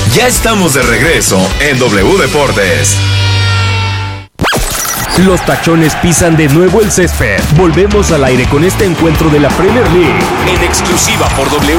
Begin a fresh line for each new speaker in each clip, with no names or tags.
Ya estamos de regreso en W Deportes.
Los tachones pisan de nuevo el césped. Volvemos al aire con este encuentro de la Premier League en exclusiva por W.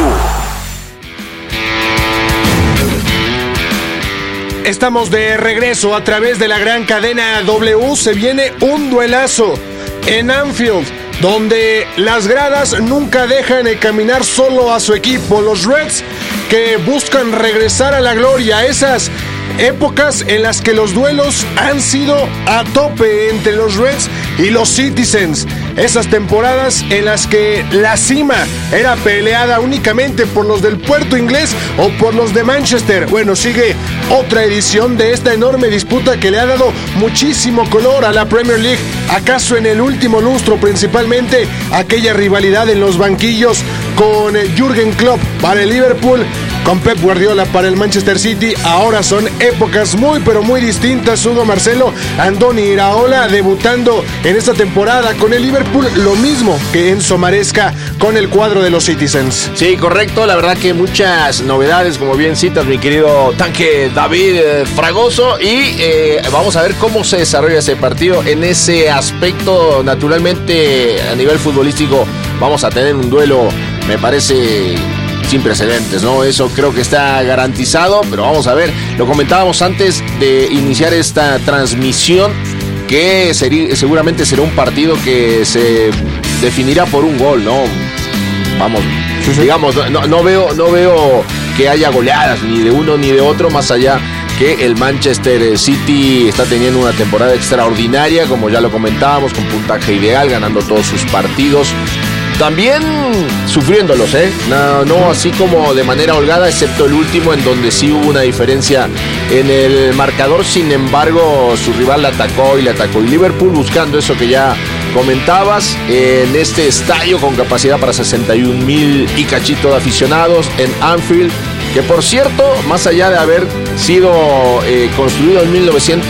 Estamos de regreso a través de la gran cadena W. Se viene un duelazo en Anfield, donde las gradas nunca dejan de caminar solo a su equipo. Los Reds, que buscan regresar a la gloria, esas épocas en las que los duelos han sido a tope entre los Reds y los Citizens. Esas temporadas en las que la cima era peleada únicamente por los del Puerto Inglés o por los de Manchester. Bueno, sigue otra edición de esta enorme disputa que le ha dado muchísimo color a la Premier League. ¿Acaso en el último lustro principalmente aquella rivalidad en los banquillos con Jürgen Klopp para el Liverpool, con Pep Guardiola para el Manchester City? Ahora son épocas muy pero muy distintas. Hugo Marcelo, Andoni Iraola debutando en esta temporada con el Liverpool, lo mismo que Enzo Maresca con el cuadro de los Citizens.
Sí, correcto, la verdad que muchas novedades, como bien citas, mi querido tanque David Fragoso, y vamos a ver cómo se desarrolla ese partido. En ese aspecto, naturalmente, a nivel futbolístico, vamos a tener un duelo, me parece, sin precedentes, ¿no? Eso creo que está garantizado, pero vamos a ver. Lo comentábamos antes de iniciar esta transmisión, que seguramente será un partido que se definirá por un gol, ¿no? Vamos, digamos, no veo que haya goleadas ni de uno ni de otro, más allá que el Manchester City está teniendo una temporada extraordinaria, como ya lo comentábamos, con puntaje ideal, ganando todos sus partidos. También sufriéndolos, no así como de manera holgada, excepto el último, en donde sí hubo una diferencia en el marcador. Sin embargo, su rival le atacó. Y Liverpool, buscando eso que ya comentabas, en este estadio con capacidad para 61,000 y cachito de aficionados en Anfield, que por cierto, más allá de haber sido construido en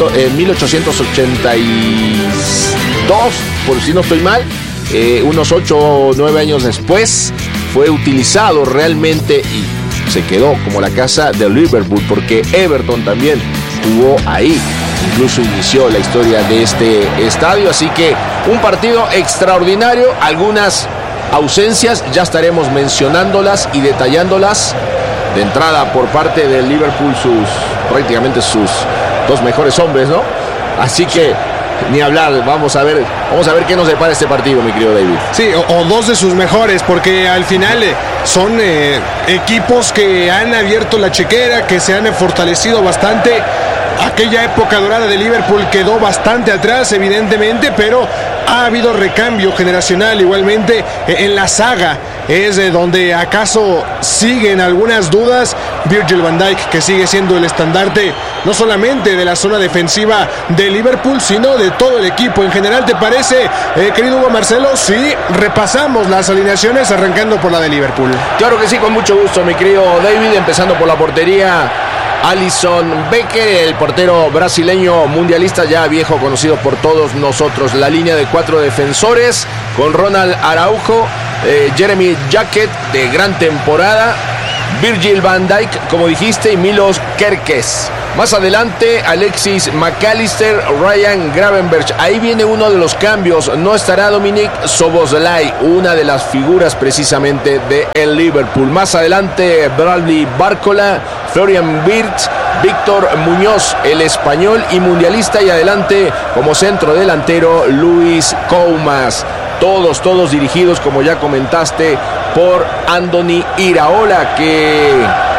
1882, por si no estoy mal, unos 8 o 9 años después fue utilizado realmente y se quedó como la casa de Liverpool, porque Everton también jugó ahí, incluso inició la historia de este estadio. Así que un partido extraordinario, algunas ausencias, ya estaremos mencionándolas y detallándolas. De entrada, por parte del Liverpool, prácticamente sus dos mejores hombres, ¿no? Así que ni hablar, vamos a ver qué nos depara este partido, mi querido David.
Sí, o dos de sus mejores, porque al final son equipos que han abierto la chequera, que se han fortalecido bastante. Aquella época dorada de Liverpool quedó bastante atrás, evidentemente, pero ha habido recambio generacional igualmente en la saga. Es donde acaso siguen algunas dudas. Virgil van Dijk, que sigue siendo el estandarte no solamente de la zona defensiva de Liverpool, sino de todo el equipo en general. ¿Te parece, querido Hugo Marcelo, si repasamos las alineaciones arrancando por la de Liverpool?
Claro que sí, con mucho gusto, mi querido David, empezando por la portería. Alisson Becker, el portero brasileño mundialista, ya viejo conocido por todos nosotros. La línea de 4 defensores con Ronald Araujo, Jeremy Jacket, de gran temporada, Virgil van Dijk, como dijiste, y Milos Kerkez. Más adelante, Alexis McAllister, Ryan Gravenberch. Ahí viene uno de los cambios. No estará Dominic Szoboszlai, una de las figuras precisamente de el Liverpool. Más adelante, Bradley Barcola, Florian Wirtz, Víctor Muñoz, el español y mundialista. Y adelante, como centro delantero, Luis Koumas. Todos dirigidos, como ya comentaste, por Andoni Iraola, que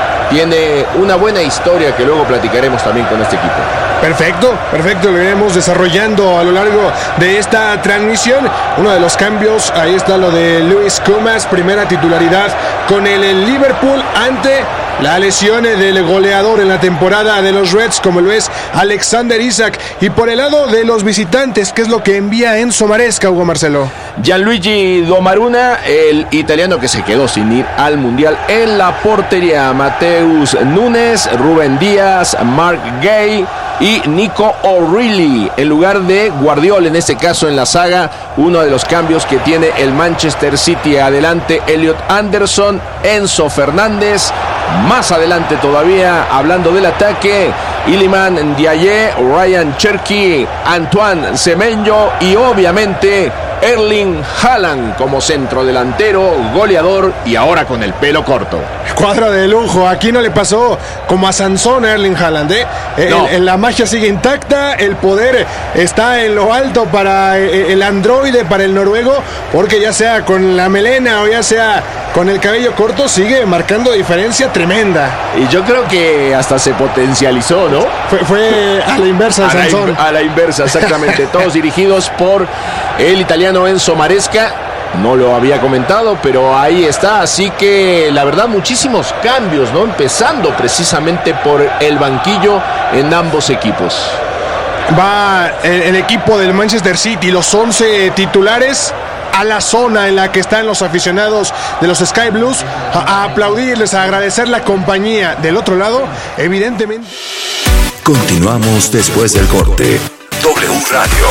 tiene una buena historia que luego platicaremos también con este equipo.
Perfecto, lo iremos desarrollando a lo largo de esta transmisión. Uno de los cambios, ahí está lo de Luis Koumas, primera titularidad con el Liverpool ante la lesión del goleador en la temporada de los Reds, como lo es Alexander Isak. Y por el lado de los visitantes, ¿qué es lo que envía Enzo Maresca, Hugo Marcelo?
Gianluigi Donnarumma, el italiano que se quedó sin ir al Mundial. En la portería, Mateus Nunes, Rubén Díaz, Mark Gay y Nico O'Reilly, en lugar de Guardiola, en este caso en la saga. Uno de los cambios que tiene el Manchester City. Adelante, Elliot Anderson, Enzo Fernández, Más adelante todavía, hablando del ataque, Iliman Ndiaye, Ryan Cherki, Antoine Semenyo y obviamente Erling Haaland como centro delantero, goleador y ahora con el pelo corto.
Cuadro de lujo, aquí no le pasó como a Sansón a Erling Haaland, ¿eh?
No.
La magia sigue intacta, el poder está en lo alto para el androide, para el noruego, porque ya sea con la melena o ya sea con el cabello corto, sigue marcando diferencia tremenda.
Y yo creo que hasta se potencializó, ¿no?
Fue a la inversa de Sansón.
A la inversa, exactamente. Todos dirigidos por el italiano Enzo Maresca. No lo había comentado, pero ahí está. Así que la verdad, muchísimos cambios, ¿no? Empezando precisamente por el banquillo en ambos equipos.
Va el equipo del Manchester City, los 11 titulares a la zona en la que están los aficionados de los Sky Blues a aplaudirles, a agradecer la compañía. Del otro lado, evidentemente.
Continuamos después del corte. W Radio.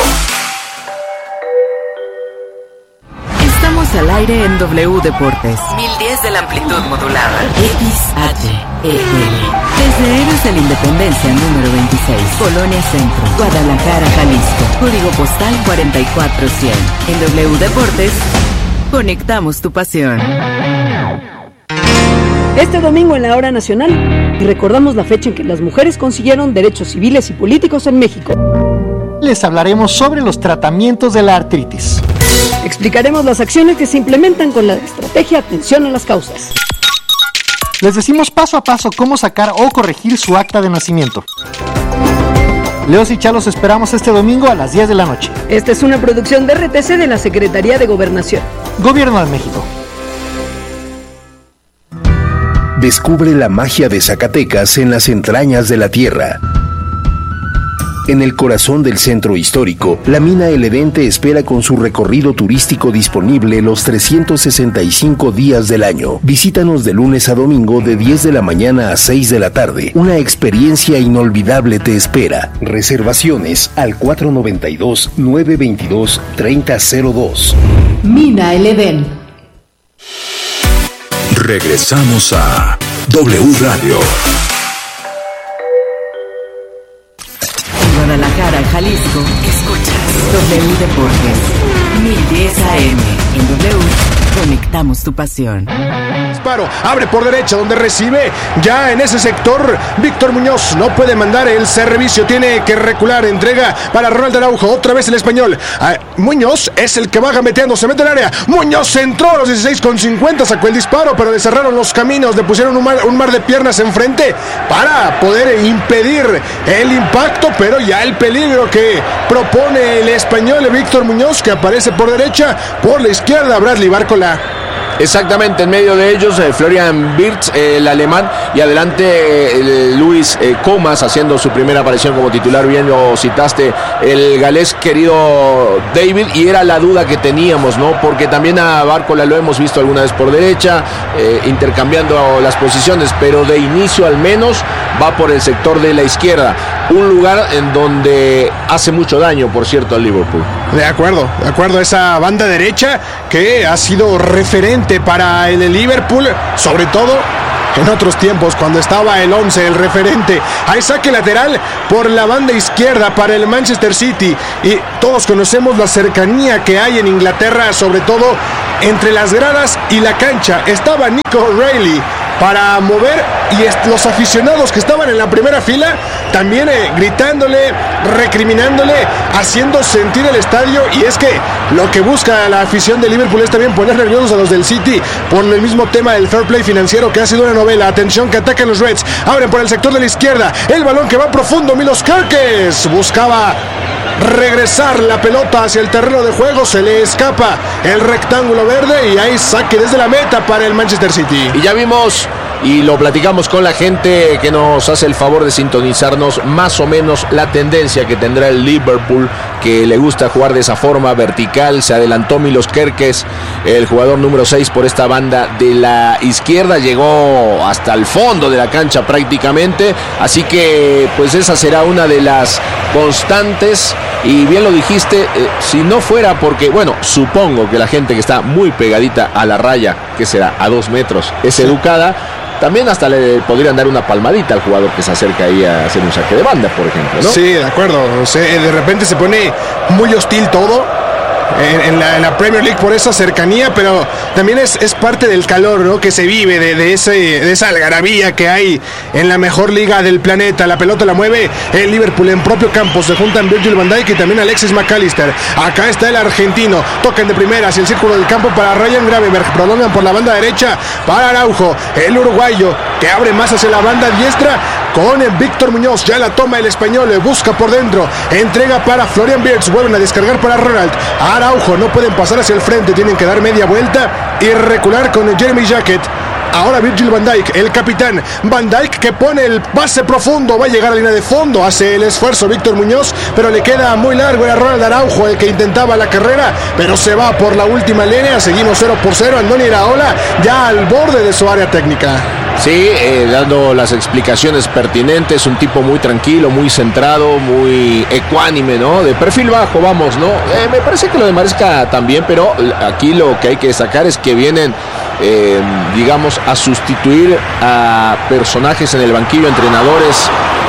Estamos al aire en W Deportes. 1010 de la amplitud modulada. XHEL. Desde Héroes de la Independencia número 26. Colonia Centro. Guadalajara, Jalisco. Código postal 44100. En W Deportes, conectamos tu pasión.
Este domingo en la Hora Nacional recordamos la fecha en que las mujeres consiguieron derechos civiles y políticos en México.
Les hablaremos sobre los tratamientos de la artritis.
Explicaremos las acciones que se implementan con la estrategia Atención a las Causas.
Les decimos paso a paso cómo sacar o corregir su acta de nacimiento. Leos y Chá los esperamos este domingo a las 10 de la noche.
Esta es una producción de RTC de la Secretaría de Gobernación.
Gobierno de México.
Descubre la magia de Zacatecas en las entrañas de la tierra. En el corazón del centro histórico, la mina El Edén te espera con su recorrido turístico disponible los 365 días del año. Visítanos de lunes a domingo de 10 de la mañana a 6 de la tarde. Una experiencia inolvidable te espera. Reservaciones al 492-922-3002.
Mina El Edén.
Regresamos a W Radio.
Guadalajara, Jalisco, escuchas W Deportes, 1010 AM. En W, conectamos tu pasión.
Disparo, abre por derecha donde recibe ya en ese sector Víctor Muñoz, no puede mandar el servicio, tiene que recular, entrega para Ronald Araujo, otra vez el español. Muñoz es el que va gambeteando, se mete al área, Muñoz entró a los 16:50, sacó el disparo, pero le cerraron los caminos, le pusieron un mar de piernas enfrente para poder impedir el impacto, pero ya el peligro que propone el español Víctor Muñoz, que aparece por derecha, por la izquierda Bradley Barcola.
Exactamente, en medio de ellos Florian Wirtz, el alemán, y adelante Luis Comas haciendo su primera aparición como titular. Bien lo citaste, el galés querido David, y era la duda que teníamos, ¿no? Porque también a Barcola lo hemos visto alguna vez por derecha, intercambiando las posiciones, pero de inicio al menos va por el sector de la izquierda, un lugar en donde hace mucho daño, por cierto, al Liverpool.
De acuerdo, esa banda derecha que ha sido referente para el Liverpool, sobre todo en otros tiempos, cuando estaba el 11, el referente. Hay saque lateral por la banda izquierda para el Manchester City, y todos conocemos la cercanía que hay en Inglaterra, sobre todo entre las gradas y la cancha. Estaba Nico O'Reilly para mover, y los aficionados que estaban en la primera fila también gritándole, recriminándole, haciendo sentir el estadio. Y es que lo que busca la afición de Liverpool es también poner nerviosos a los del City por el mismo tema del fair play financiero, que ha sido una novela. Atención, que atacan los Reds, abren por el sector de la izquierda, el balón que va profundo, Milos Kerkez buscaba regresar la pelota hacia el terreno de juego, se le escapa el rectángulo verde y hay saque desde la meta para el Manchester City.
Y ya vimos y lo platicamos con la gente que nos hace el favor de sintonizarnos, más o menos la tendencia que tendrá el Liverpool, que le gusta jugar de esa forma vertical. Se adelantó Milos Kerkez, el jugador número 6, por esta banda de la izquierda, llegó hasta el fondo de la cancha prácticamente, así que pues esa será una de las constantes. Y bien lo dijiste, si no fuera porque, bueno, supongo que la gente que está muy pegadita a la raya, que será a 2 metros, es educada, también hasta le podrían dar una palmadita al jugador que se acerca ahí a hacer un saque de banda, por ejemplo, ¿no?
Sí, de acuerdo. De repente se pone muy hostil todo en la Premier League por esa cercanía, pero también es parte del calor, ¿no?, que se vive de esa algarabía que hay en la mejor liga del planeta. La pelota la mueve el Liverpool en propio campo, se juntan Virgil van Dijk y también Alexis McAllister. Acá está el argentino, tocan de primera hacia el círculo del campo para Ryan Gravenberch, prolongan por la banda derecha para Araujo, el uruguayo que abre más hacia la banda diestra con Víctor Muñoz, ya la toma el español, busca por dentro, entrega para Florian Wirtz, vuelven a descargar para Ronald Araujo, no pueden pasar hacia el frente, tienen que dar media vuelta y recular con Jeremy Jacket. Ahora Virgil van Dijk, el capitán. Van Dijk que pone el pase profundo, va a llegar a la línea de fondo, hace el esfuerzo Víctor Muñoz, pero le queda muy largo. Era Ronald Araujo el que intentaba la carrera, pero se va por la última línea. Seguimos 0-0. Andoni Iraola ya al borde de su área técnica.
Sí, dando las explicaciones pertinentes, un tipo muy tranquilo, muy centrado, muy ecuánime, ¿no? De perfil bajo, vamos, ¿no? Me parece que lo de Maresca también, pero aquí lo que hay que destacar es que vienen, digamos, a sustituir a personajes en el banquillo, entrenadores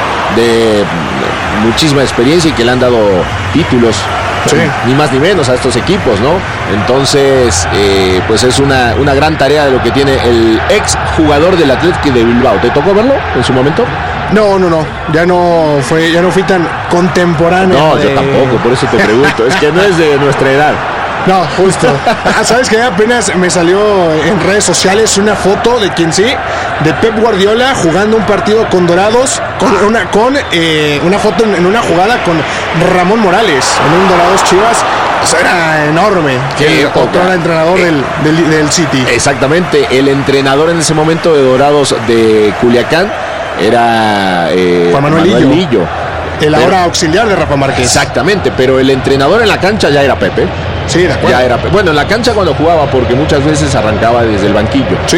de muchísima experiencia y que le han dado títulos. Sí. Ni más ni menos a estos equipos, ¿no? Entonces, pues es una gran tarea de lo que tiene el ex jugador del Athletic de Bilbao. ¿Te tocó verlo en su momento?
No, ya no fui tan contemporáneo.
No, yo tampoco, por eso te pregunto. Es que no es de nuestra edad.
No, justo. ¿Sabes qué? Apenas me salió en redes sociales una foto de de Pep Guardiola jugando un partido con Dorados, una foto en una jugada con Ramón Morales en un Dorados Chivas. Eso era enorme.
Que
otro era entrenador del City.
Exactamente, el entrenador en ese momento de Dorados de Culiacán era
Juan Manuel Lillo. El ahora auxiliar de Rafa Márquez.
Exactamente, pero el entrenador en la cancha ya era Pepe.
Sí, de acuerdo.
Ya era Pepe. Bueno, en la cancha cuando jugaba, porque muchas veces arrancaba desde el banquillo.
Sí.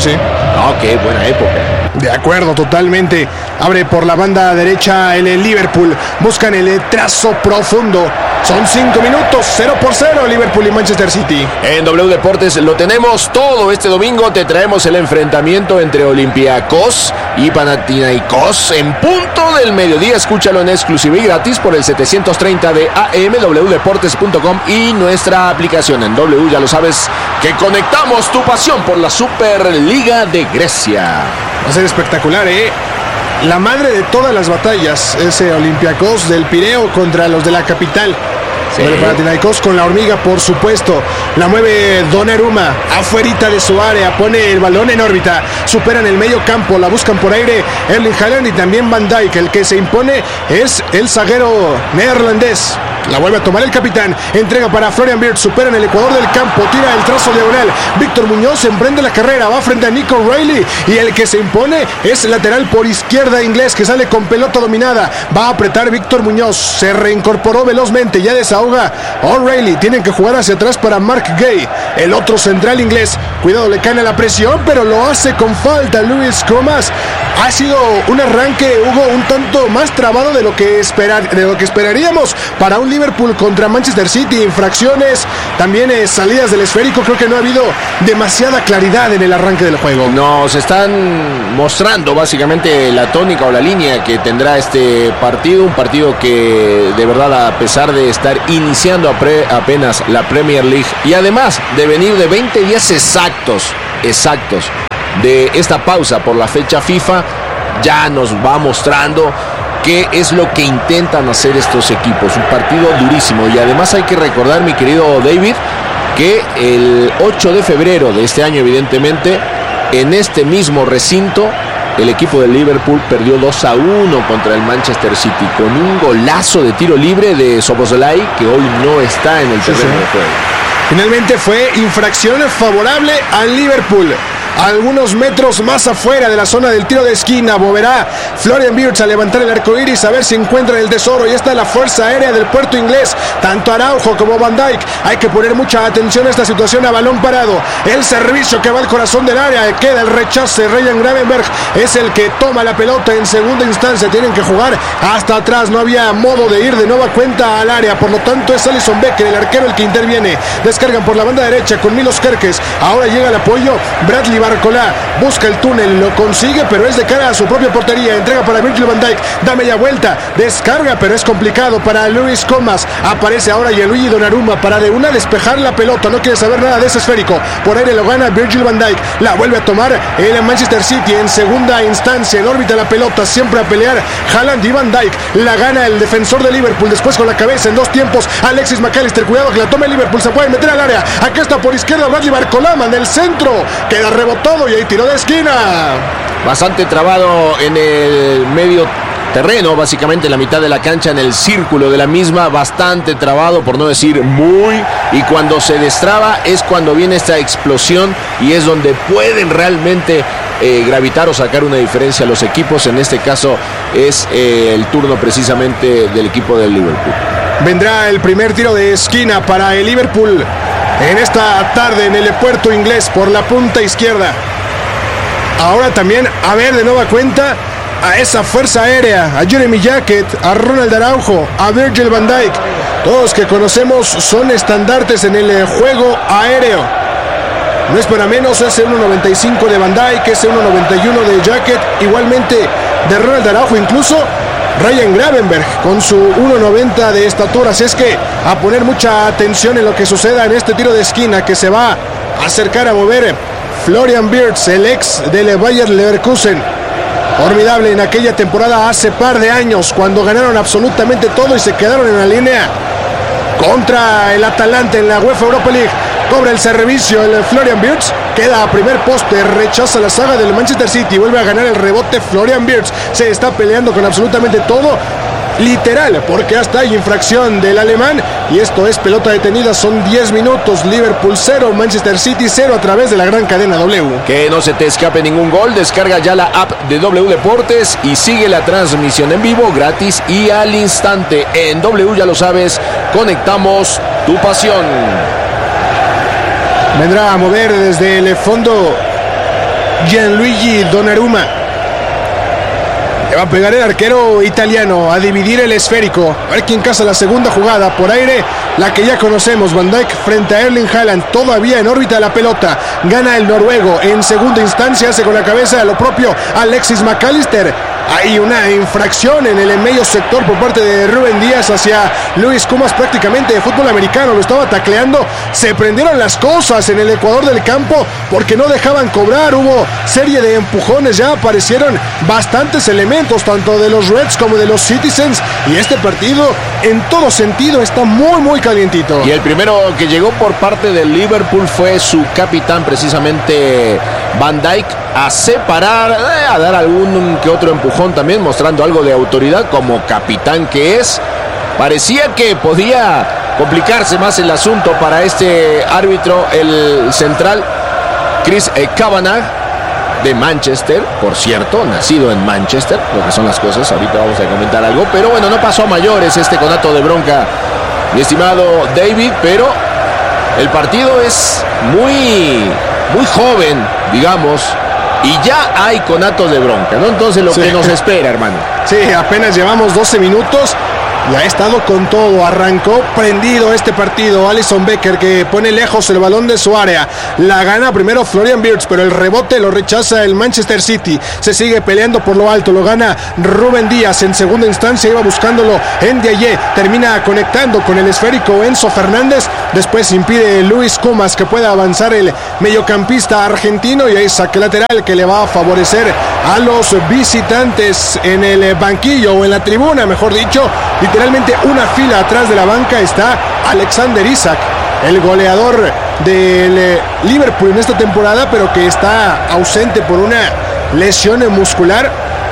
No, qué buena época.
De acuerdo, totalmente. Abre por la banda derecha el Liverpool. Buscan el trazo profundo. Son 5 minutos, 0-0 Liverpool y Manchester City.
En W Deportes lo tenemos todo este domingo. Te traemos el enfrentamiento entre Olympiacos y Panathinaikos en punto del mediodía. Escúchalo en exclusiva y gratis por el 730 de AM, wdeportes.com y nuestra aplicación. En W ya lo sabes que conectamos tu pasión por la Superliga de Grecia.
Va a ser espectacular, ¿eh? La madre de todas las batallas, ese Olympiacos del Pireo contra los de la capital. Sí. El Panathinaikos con la hormiga, por supuesto. La mueve Donnarumma, afuerita de su área, pone el balón en órbita. Superan el medio campo, la buscan por aire Erling Haaland y también Van Dijk. El que se impone es el zaguero neerlandés. La vuelve a tomar el capitán, entrega para Florian Wirtz, superan el ecuador del campo, tira el trazo diagonal. Víctor Muñoz emprende la carrera, va frente a Nico O'Reilly y el que se impone es el lateral por izquierda inglés que sale con pelota dominada. Va a apretar Víctor Muñoz, se reincorporó velozmente, ya desahoga O'Reilly. Tienen que jugar hacia atrás para Mark Gay, el otro central inglés. Cuidado, le cae a la presión, pero lo hace con falta Luis Comas. Ha sido un arranque, Hugo, un tanto más trabado de lo que esperaríamos para un Liverpool contra Manchester City. Infracciones, también salidas del esférico. Creo que no ha habido demasiada claridad en el arranque del juego.
Nos están mostrando básicamente la tónica o la línea que tendrá este partido. Un partido que de verdad, a pesar de estar iniciando apenas la Premier League y además de venir de 20 días exactos de esta pausa por la fecha FIFA, ya nos va mostrando qué es lo que intentan hacer estos equipos. Un partido durísimo. Y además hay que recordar, mi querido David, que el 8 de febrero de este año, evidentemente, en este mismo recinto, el equipo de Liverpool perdió 2-1 contra el Manchester City con un golazo de tiro libre de Szoboszlai, que hoy no está en el terreno de juego.
Finalmente fue infracción favorable al Liverpool. Algunos metros más afuera de la zona del tiro de esquina, moverá Florian Wirtz a levantar el arco iris a ver si encuentra el tesoro. Y está la fuerza aérea del puerto inglés, tanto Araujo como Van Dijk. Hay que poner mucha atención a esta situación a balón parado. El servicio que va al corazón del área, queda el rechace. Ryan Gravenberch es el que toma la pelota en segunda instancia. Tienen que jugar hasta atrás, no había modo de ir de nueva cuenta al área. Por lo tanto es Alisson Becker, el arquero, el que interviene. Descargan por la banda derecha con Milos Kerkez. Ahora llega el apoyo Bradley Van Barcola busca el túnel, lo consigue, pero es de cara a su propia portería. Entrega para Virgil van Dijk, da media vuelta, descarga, pero es complicado para Luis Comas. Aparece ahora Gianluigi Donnarumma para de una despejar la pelota. No quiere saber nada de ese esférico. Por aire lo gana Virgil van Dijk. La vuelve a tomar el Manchester City en segunda instancia. En órbita la pelota, siempre a pelear Haaland y Van Dijk. La gana el defensor de Liverpool. Después con la cabeza en dos tiempos Alexis McAllister. Cuidado que la tome Liverpool. Se puede meter al área. Acá está por izquierda Bradley Barcola en el centro. Queda rebotado y ahí tiro de esquina.
Bastante trabado en el medio terreno, básicamente en la mitad de la cancha, en el círculo de la misma, bastante trabado, por no decir muy, y cuando se destraba es cuando viene esta explosión y es donde pueden realmente gravitar o sacar una diferencia a los equipos. En este caso es el turno precisamente del equipo del Liverpool.
Vendrá el primer tiro de esquina para el Liverpool en esta tarde en el puerto inglés por la punta izquierda. Ahora también a ver de nueva cuenta a esa fuerza aérea, a Jeremy Jacket, a Ronald Araujo, a Virgil van Dijk. Todos que conocemos son estandartes en el juego aéreo. No es para menos ese 1.95 de Van Dijk, ese 1.91 de Jacket, igualmente de Ronald Araujo, incluso Ryan Gravenberch con su 1.90 de estatura. Así es que a poner mucha atención en lo que suceda en este tiro de esquina que se va a acercar a mover Florian Wirtz, el ex del Bayer Leverkusen. Formidable en aquella temporada hace par de años cuando ganaron absolutamente todo y se quedaron en la línea contra el Atalanta en la UEFA Europa League. Cobra el servicio el Florian Wirtz, queda a primer poste, rechaza la saga del Manchester City, vuelve a ganar el rebote Florian Wirtz. Se está peleando con absolutamente todo, literal, porque hasta hay infracción del alemán y esto es pelota detenida. Son 10 minutos, Liverpool 0, Manchester City 0 a través de la gran cadena W.
Que no se te escape ningún gol, descarga ya la app de W Deportes y sigue la transmisión en vivo gratis y al instante. En W, ya lo sabes, conectamos tu pasión.
Vendrá a mover desde el fondo Gianluigi Donnarumma. Le va a pegar el arquero italiano a dividir el esférico. A ver quién caza la segunda jugada. Por aire, la que ya conocemos. Van Dijk frente a Erling Haaland. Todavía en órbita la pelota. Gana el noruego. En segunda instancia hace con la cabeza lo propio Alexis McAllister. Hay una infracción en el medio sector por parte de Rúben Díaz hacia Luis Comas, prácticamente de fútbol americano. Lo estaba tacleando. Se prendieron las cosas en el ecuador del campo porque no dejaban cobrar. Hubo serie de empujones. Ya aparecieron bastantes elementos, tanto de los Reds como de los Citizens. Y este partido, en todo sentido, está muy, muy calientito.
Y el primero que llegó por parte del Liverpool fue su capitán, precisamente Van Dijk, a separar, a dar algún que otro empujón también, mostrando algo de autoridad como capitán que es. Parecía que podía complicarse más el asunto para este árbitro, el central Chris Kavanagh, de Manchester, por cierto, nacido en Manchester, lo que son las cosas. Ahorita vamos a comentar algo, pero bueno, no pasó a mayores este conato de bronca, mi estimado David, pero el partido es muy joven, digamos, y ya hay conatos de bronca, ¿no? Entonces lo que nos espera, hermano.
Sí, apenas llevamos 12 minutos y ha estado con todo. Arrancó prendido este partido. Alisson Becker, que pone lejos el balón de su área. La gana primero Florian Wirtz, pero el rebote lo rechaza el Manchester City. Se sigue peleando por lo alto. Lo gana Rúben Díaz. En segunda instancia iba buscándolo en Ndiaye. Termina conectando con el esférico Enzo Fernández. Después impide Luis Comas que pueda avanzar el mediocampista argentino. Y hay saque lateral que le va a favorecer a los visitantes en el banquillo o en la tribuna, mejor dicho. Literalmente una fila atrás de la banca está Alexander Isak, el goleador del Liverpool en esta temporada, pero que está ausente por una lesión muscular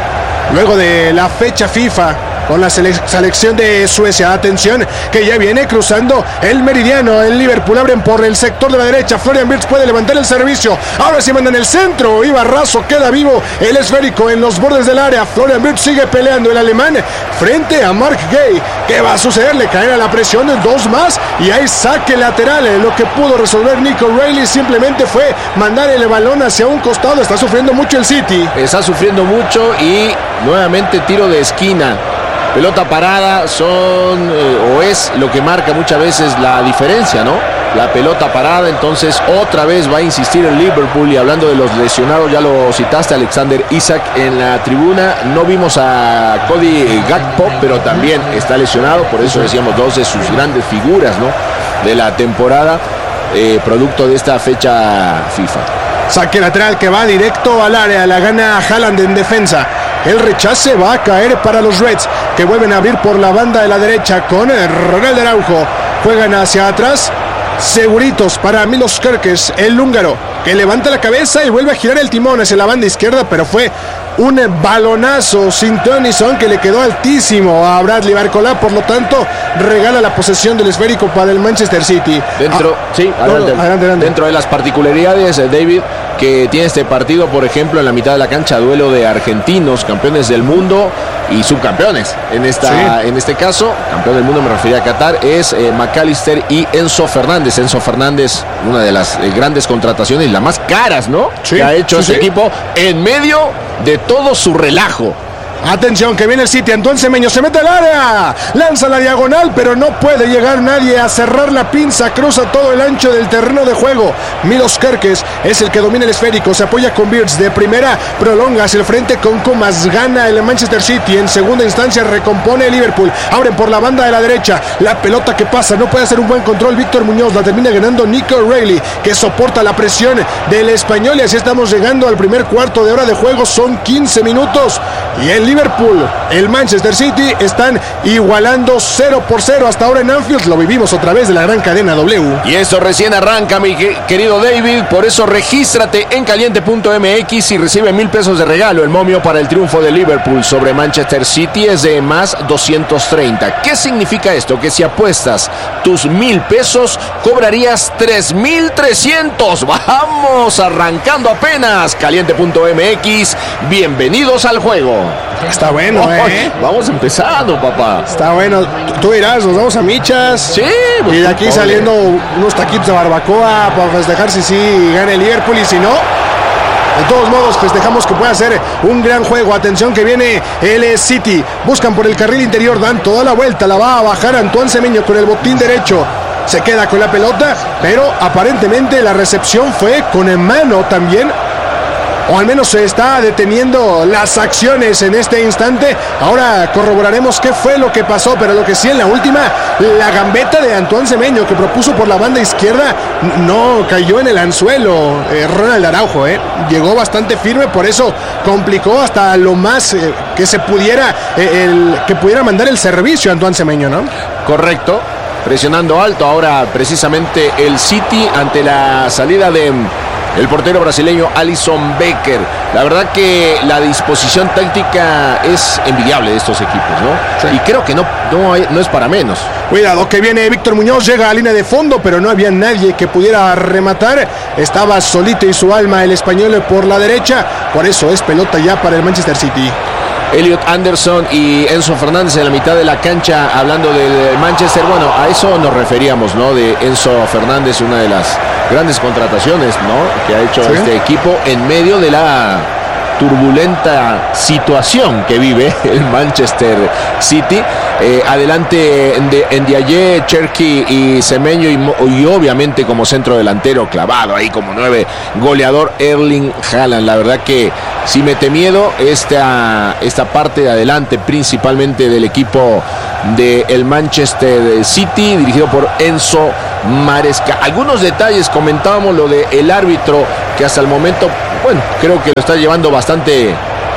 luego de la fecha FIFA con la selección de Suecia. Atención, que ya viene cruzando el meridiano. El Liverpool abren por el sector de la derecha. Florian Wirtz puede levantar el servicio. Ahora sí manda en el centro. Iba raso, queda vivo el esférico en los bordes del área. Florian Wirtz sigue peleando el alemán frente a Mark Gay. ¿Qué va a suceder? Le caen a la presión de dos más y hay saque lateral. Lo que pudo resolver Nico Reilly simplemente fue mandar el balón hacia un costado. Está sufriendo mucho el City.
Está sufriendo mucho y nuevamente tiro de esquina. Pelota parada es lo que marca muchas veces la diferencia, ¿no? la pelota parada, entonces otra vez va a insistir el Liverpool. Y hablando de los lesionados, ya lo citaste, Alexander Isak en la tribuna. No vimos a Cody Gakpo, pero también está lesionado, por eso decíamos dos de sus grandes figuras, ¿no?, de la temporada, producto de esta fecha FIFA.
Saque lateral que va directo al área, la gana Haaland en defensa. El rechace va a caer para los Reds, que vuelven a abrir por la banda de la derecha con Ronald Araujo. Juegan hacia atrás, seguritos para Milos Kerkez, el húngaro, que levanta la cabeza y vuelve a girar el timón hacia la banda izquierda, pero fue un balonazo sin Tennyson que le quedó altísimo a Bradley Barcola, por lo tanto regala la posesión del esférico para el Manchester City.
Adelante. Dentro de las particularidades, David, que tiene este partido, por ejemplo, en la mitad de la cancha, duelo de argentinos, campeones del mundo y subcampeones. En este caso, campeón del mundo, me refería a Qatar, es McAllister y Enzo Fernández. Enzo Fernández, una de las grandes contrataciones y las más caras, ¿no?, que ha hecho este equipo en medio de todo su relajo.
Atención, que viene el City. Antoine Semenyo se mete al área, lanza la diagonal, pero no puede llegar nadie a cerrar la pinza. Cruza todo el ancho del terreno de juego. Milos Kerkez es el que domina el esférico, se apoya con Birds de primera, prolonga hacia el frente con Comas, gana el Manchester City. En segunda instancia recompone el Liverpool, abren por la banda de la derecha, la pelota que pasa, no puede hacer un buen control Víctor Muñoz, la termina ganando Nico O'Reilly, que soporta la presión del español. Y así estamos llegando al primer cuarto de hora de juego, son 15 minutos y el Liverpool, el Manchester City están igualando 0-0 hasta ahora en Anfield. Lo vivimos otra vez de la gran cadena W.
Y esto recién arranca, mi querido David. Por eso regístrate en caliente.mx y recibe 1,000 pesos de regalo. El momio para el triunfo de Liverpool sobre Manchester City es de más 230. ¿Qué significa esto? Que si apuestas tus 1,000 pesos, cobrarías 3,300. Vamos, arrancando apenas. Caliente.mx, bienvenidos al juego.
Está bueno,
Vamos empezando, papá.
Está bueno. Tú dirás, nos vamos a Michas.
Sí.
Y de aquí saliendo unos taquitos de barbacoa para festejar si sí gana el Liverpool, y si no, de todos modos festejamos que pueda ser un gran juego. Atención, que viene el City. Buscan por el carril interior, dan toda la vuelta. La va a bajar Antoine Semenyo con el botín derecho. Se queda con la pelota, pero aparentemente la recepción fue con mano también, o al menos se está deteniendo las acciones en este instante. Ahora corroboraremos qué fue lo que pasó, pero lo que sí, en la última, la gambeta de Antoine Semenyo que propuso por la banda izquierda no cayó en el anzuelo. Ronald Araujo llegó bastante firme, por eso complicó hasta lo más que se pudiera, que pudiera mandar el servicio a Antoine Semenyo, ¿no?
Correcto, presionando alto ahora precisamente el City ante la salida de el portero brasileño Alisson Becker. La verdad que la disposición táctica es envidiable de estos equipos, ¿no? Sí. Y creo que no es para menos.
Cuidado, que viene Víctor Muñoz, llega a línea de fondo, pero no había nadie que pudiera rematar. Estaba solito y su alma el español por la derecha. Por eso es pelota ya para el Manchester City.
Elliot Anderson y Enzo Fernández en la mitad de la cancha, hablando del Manchester. Bueno, a eso nos referíamos, ¿no? De Enzo Fernández, una de las grandes contrataciones, ¿no?, que ha hecho este equipo en medio de la turbulenta situación que vive el Manchester City. Adelante Ndiaye, Cherki y Semenyo, y obviamente como centro delantero clavado ahí como 9, goleador Erling Haaland. La verdad que sí mete miedo esta parte de adelante, principalmente del equipo del Manchester City, dirigido por Enzo Maresca. Algunos detalles, comentábamos lo del árbitro, que hasta el momento, bueno, creo que lo está llevando bastante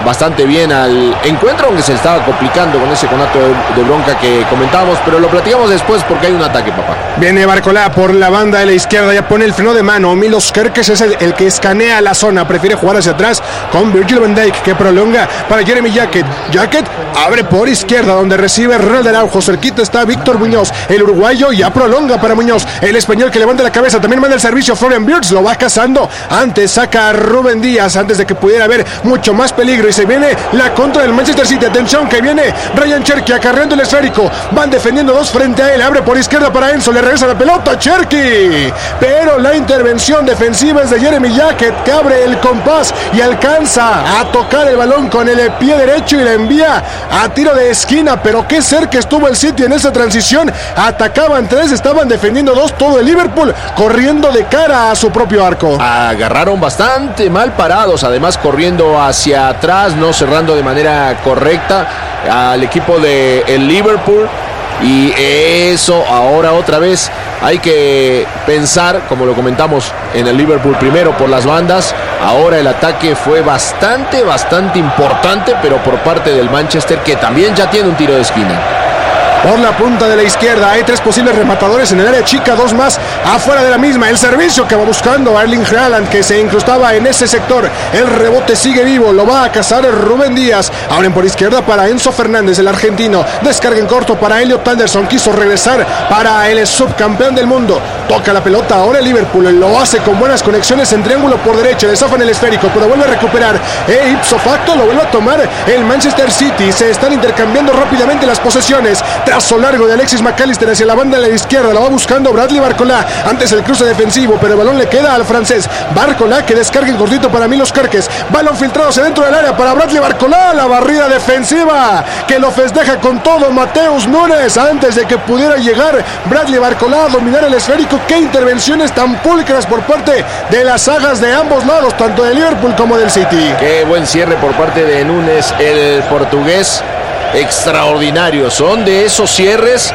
bien al encuentro, aunque se estaba complicando con ese conato de bronca que comentábamos, pero lo platicamos después porque hay un ataque, papá.
Viene Barcola por la banda de la izquierda, ya pone el freno de mano. Milos Kerkez es el que escanea la zona, prefiere jugar hacia atrás con Virgil van Dijk, que prolonga para Jeremy Jacket. Jacket abre por izquierda, donde recibe Ronald Araujo. Cerquita está Víctor Muñoz, el uruguayo, ya prolonga para Muñoz. El español que levanta la cabeza, también manda el servicio. Florian Wirtz lo va cazando, antes saca a Rubén Díaz, antes de que pudiera haber mucho más peligro. y se viene la contra del Manchester City. Atención que viene Ryan Cherki acarreando el esférico. Van defendiendo dos frente a él. Abre por izquierda para Enzo. Le regresa la pelota a Cherki. Pero la intervención defensiva es de Jeremy Jacket, que abre el compás y alcanza a tocar el balón con el pie derecho y la envía a tiro de esquina. Pero qué cerca estuvo el City en esa transición. Atacaban tres, estaban defendiendo dos. Todo el Liverpool corriendo de cara a su propio arco.
Agarraron bastante mal parados, además corriendo hacia atrás, no cerrando de manera correcta al equipo de el Liverpool. Y eso ahora otra vez hay que pensar, como lo comentamos en el Liverpool, primero por las bandas. Ahora el ataque fue bastante importante, pero por parte del Manchester, que también ya tiene un tiro de esquina.
Por la punta de la izquierda hay tres posibles rematadores en el área chica, dos más afuera de la misma. El servicio que va buscando Erling Haaland, que se incrustaba en ese sector. El rebote sigue vivo, lo va a cazar Rubén Díaz. Abren por izquierda para Enzo Fernández, el argentino. Descarga en corto para Elliot Anderson. Quiso regresar para el subcampeón del mundo. Toca la pelota ahora el Liverpool. Lo hace con buenas conexiones en triángulo por derecha. Le zafan el esférico, pero vuelve a recuperar. Ipso facto lo vuelve a tomar el Manchester City. Se están intercambiando rápidamente las posesiones. Trazo largo de Alexis McAllister hacia la banda de la izquierda. La va buscando Bradley Barcola. Antes el cruce defensivo, pero el balón le queda al francés. Barcola que descarga en cortito para Milos Kerkez. Balón filtrado hacia dentro del área para Bradley Barcola. La barrida defensiva que lo festeja con todo Mateus Nunes antes de que pudiera llegar Bradley Barcola a dominar el esférico. Qué intervenciones tan pulcras por parte de las sagas de ambos lados, tanto de Liverpool como del City.
Qué buen cierre por parte de Nunes, el portugués. Extraordinario, son de esos cierres,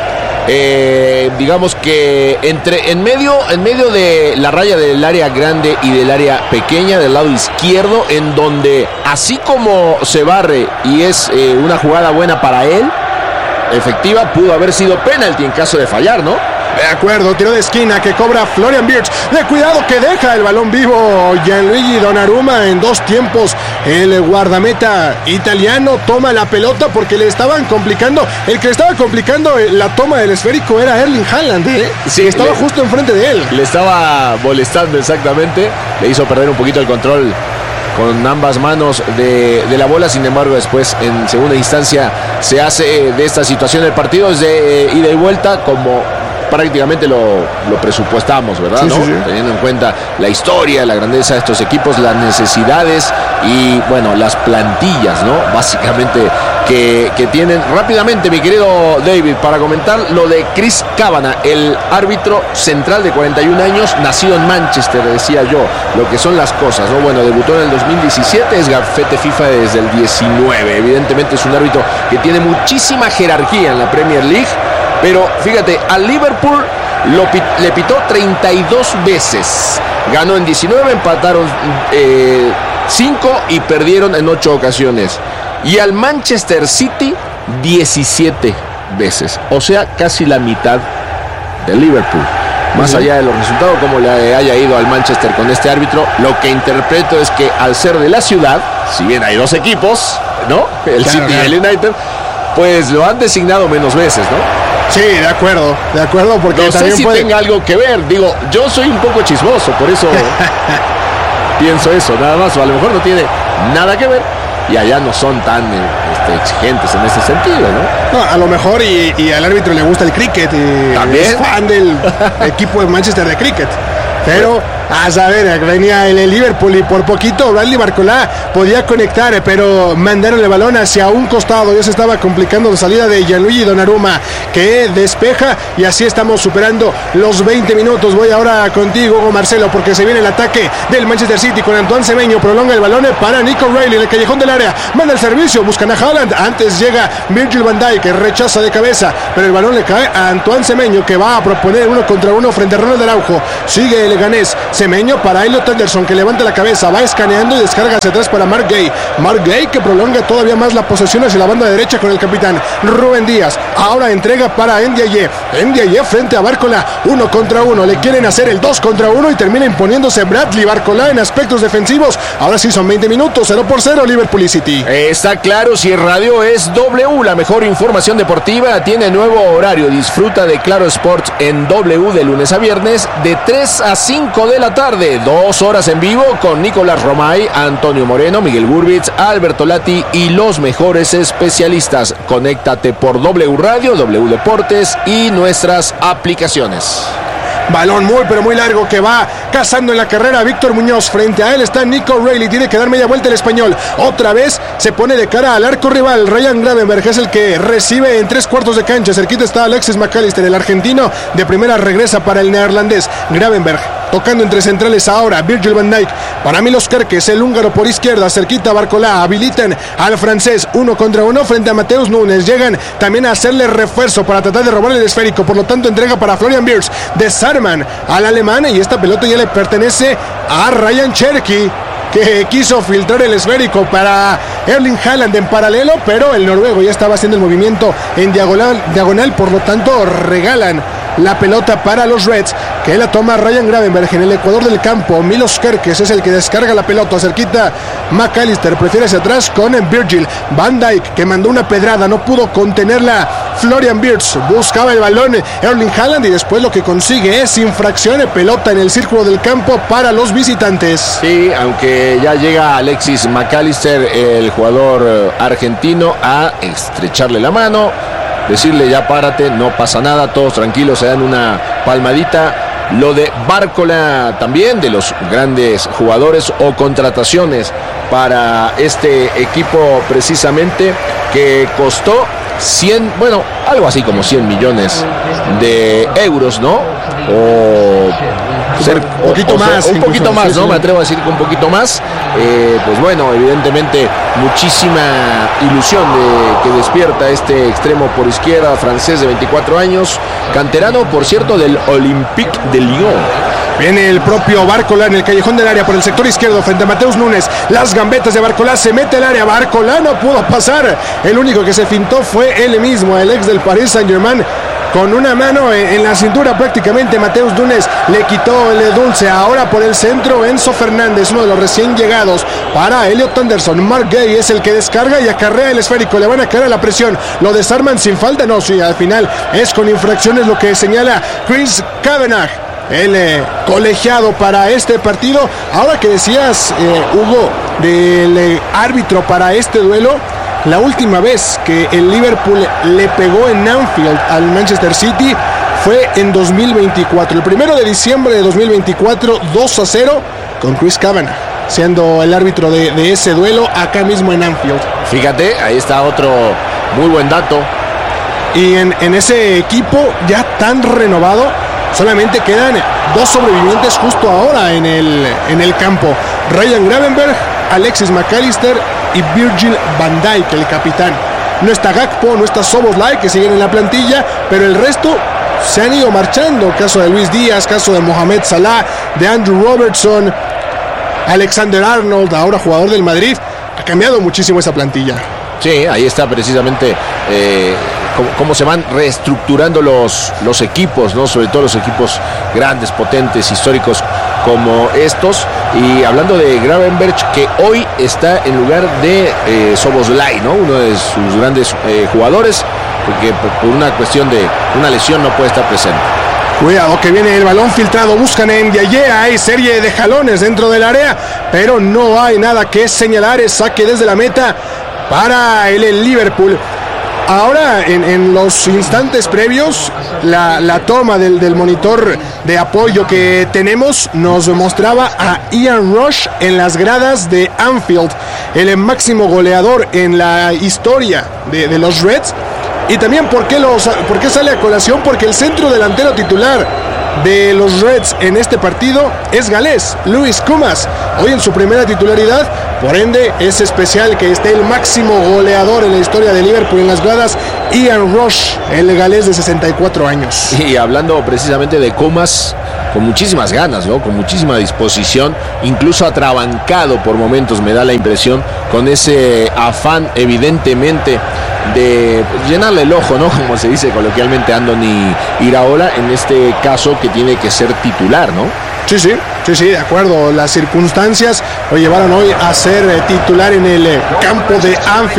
digamos que en medio de la raya del área grande y del área pequeña del lado izquierdo, en donde así como se barre y es una jugada buena para él, efectiva, pudo haber sido penalti en caso de fallar, ¿no?
De acuerdo, tiro de esquina que cobra Florian Wirtz. De cuidado que deja el balón vivo Gianluigi Donnarumma en dos tiempos. El guardameta italiano toma la pelota porque le estaban complicando. El que le estaba complicando la toma del esférico era Erling Haaland,
Sí,
estaba justo enfrente de él.
Le estaba molestando exactamente. Le hizo perder un poquito el control con ambas manos de la bola. Sin embargo, después en segunda instancia se hace de esta situación el partido es de ida y vuelta, como prácticamente lo presupuestamos, ¿verdad?
Sí,
¿no?
sí.
Teniendo en cuenta la historia, la grandeza de estos equipos, las necesidades y, bueno, las plantillas, ¿no? Básicamente que tienen. Rápidamente, mi querido David, para comentar lo de Chris Kavanagh, el árbitro central de 41 años, nacido en Manchester, decía yo, lo que son las cosas, ¿no? Bueno, debutó en el 2017, es gafete FIFA desde el 19. Evidentemente es un árbitro que tiene muchísima jerarquía en la Premier League. Pero fíjate, al Liverpool le pitó 32 veces. Ganó en 19, empataron 5 y perdieron en 8 ocasiones. Y al Manchester City 17 veces. O sea, casi la mitad del Liverpool. Más allá de los resultados, como le haya ido al Manchester con este árbitro, lo que interpreto es que al ser de la ciudad, si bien hay dos equipos, ¿no? El City y el United, pues lo han designado menos veces, ¿no?
Sí, de acuerdo, porque
no sé si tenga algo que ver. Digo, yo soy un poco chismoso, por eso pienso eso, nada más. O a lo mejor no tiene nada que ver y allá no son tan exigentes en ese sentido, ¿no?
No, a lo mejor y al árbitro le gusta el cricket y
¿también?
Es fan del equipo de Manchester de cricket. Pero a saber, venía el Liverpool y por poquito Bradley Barcola podía conectar, pero mandaron el balón hacia un costado. Ya se estaba complicando la salida de Gianluigi Donnarumma, que despeja, y así estamos superando los 20 minutos. Voy ahora contigo, Hugo Marcelo, porque se viene el ataque del Manchester City con Antoine Semenyo. Prolonga el balón para Nico Reilly en el callejón del área. Manda el servicio, buscan a Haaland. Antes llega Virgil van Dijk, que rechaza de cabeza, pero el balón le cae a Antoine Semenyo, que va a proponer 1 contra 1 frente a Ronald Araujo. Sigue el ganés Semenyo para Elliot Anderson, que levanta la cabeza, va escaneando y descarga hacia atrás para Mark Gay. Mark Gay, que prolonga todavía más la posesión hacia la banda derecha con el capitán Rubén Díaz. Ahora entrega para Ndiaye. Ndiaye frente a Barcola, 1 contra 1. Le quieren hacer el 2 contra 1 y termina imponiéndose Bradley Barcola en aspectos defensivos. Ahora sí son 20 minutos, 0-0 Liverpool y City.
Está claro, si el radio es W, la mejor información deportiva, tiene nuevo horario. Disfruta de Claro Sports en W de lunes a viernes de 3 a 5 de la la tarde, 2 horas en vivo con Nicolás Romay, Antonio Moreno, Miguel Gurbitz, Alberto Lati y los mejores especialistas. Conéctate por W Radio, W Deportes y nuestras aplicaciones.
Balón muy pero muy largo que va cazando en la carrera Víctor Muñoz. Frente a él está Nico Reilly. Tiene que dar media vuelta el español. Otra vez se pone de cara al arco rival. Ryan Gravenberch es el que recibe en 3/4 de cancha. Cerquita está Alexis McAllister, el argentino. De primera regresa para el neerlandés. Gravenberch tocando entre centrales ahora Virgil van Dijk. Para Milos Kerkez, el húngaro por izquierda. Cerquita Barcolá. Habilitan al francés 1 contra 1 frente a Mateus Nunes. Llegan también a hacerle refuerzo para tratar de robar el esférico. Por lo tanto, entrega para Florian Wirtz. Desarman al alemán y esta pelota ya le pertenece a Ryan Cherky, que quiso filtrar el esférico para Erling Haaland en paralelo, pero el noruego ya estaba haciendo el movimiento en diagonal, por lo tanto regalan la pelota para los Reds, que la toma Ryan Gravenberch en el ecuador del campo. Milos Kerkez es el que descarga la pelota. Cerquita McAllister, prefiere hacia atrás con Virgil van Dijk, que mandó una pedrada, no pudo contenerla Florian Wirtz. Buscaba el balón Erling Haaland y después lo que consigue es infracción de pelota en el círculo del campo para los visitantes.
Sí, aunque ya llega Alexis McAllister, el jugador argentino, a estrecharle la mano, decirle ya párate, no pasa nada, todos tranquilos, se dan una palmadita. Lo de Barcola también, de los grandes jugadores o contrataciones para este equipo precisamente, que costó 100, bueno, algo así como 100 millones de euros, ¿no? O ser, un poquito más, ¿no? Me atrevo a decir que un poquito más. Pues bueno, evidentemente muchísima ilusión que despierta este extremo por izquierda francés de 24 años, canterano, por cierto, del Olympique de Lyon.
Viene el propio Barcolá en el callejón del área por el sector izquierdo frente a Mateus Nunes. Las gambetas de Barcolá, se mete al área. Barcolá no pudo pasar. El único que se fintó fue él mismo, el ex del Paris Saint-Germain. Con una mano en la cintura prácticamente Mateus Nunes le quitó el dulce. Ahora por el centro Enzo Fernández, uno de los recién llegados, para Elliot Anderson. Mark Gay es el que descarga y acarrea el esférico. Le van a caer a la presión. ¿Lo desarman sin falta? No, sí, al final es con infracciones, lo que señala Chris Kavanagh, el colegiado para este partido. Ahora que decías, Hugo, del árbitro para este duelo, la última vez que el Liverpool le pegó en Anfield al Manchester City fue en 2024. El 1 de diciembre de 2024, 2-0 con Chris Kavanagh siendo el árbitro de ese duelo acá mismo en Anfield.
Fíjate, ahí está otro muy buen dato.
Y en ese equipo ya tan renovado, solamente quedan 2 sobrevivientes justo ahora en el campo. Ryan Gravenberch, Alexis McAllister y Virgil van Dijk, el capitán. No está Gakpo, no está Szoboszlai, que siguen en la plantilla, pero el resto se han ido marchando. Caso de Luis Díaz, caso de Mohamed Salah, de Andrew Robertson, Alexander Arnold, ahora jugador del Madrid. Ha cambiado muchísimo esa plantilla.
Sí, ahí está precisamente cómo se van reestructurando los equipos, ¿no? Sobre todo los equipos grandes, potentes, históricos como estos. Y hablando de Gravenberch, que hoy está en lugar de Szoboszlai, ¿no? Uno de sus grandes jugadores, porque por una cuestión de una lesión no puede estar presente.
Cuidado que viene el balón filtrado, buscan en Ndiaye, hay serie de jalones dentro del área, pero no hay nada que señalar, es saque desde la meta para el Liverpool. Ahora, en los instantes previos, la toma del monitor de apoyo que tenemos nos mostraba a Ian Rush en las gradas de Anfield, el máximo goleador en la historia de los Reds. Y también, ¿por qué sale a colación? Porque el centro delantero titular de los Reds en este partido es galés, Louis Kumas, hoy en su primera titularidad. Por ende, es especial que esté el máximo goleador en la historia de Liverpool en las gradas, Ian Rush, el galés de 64 años.
Y hablando precisamente de Kumas, con muchísimas ganas, ¿no? Con muchísima disposición, incluso atrabancado por momentos, me da la impresión, con ese afán evidentemente de llenarle el ojo, ¿no? Como se dice coloquialmente, a Andoni Iraola, en este caso, que tiene que ser titular, ¿no?
Sí, de acuerdo. Las circunstancias lo llevaron hoy a ser titular en el campo de Anfield.